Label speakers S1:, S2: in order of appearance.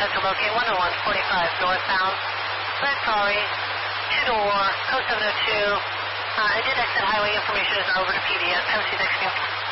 S1: to locate 10145 northbound. Red Ferrari, two-door, code 702. Did exit highway information is over to PD at 10 next year.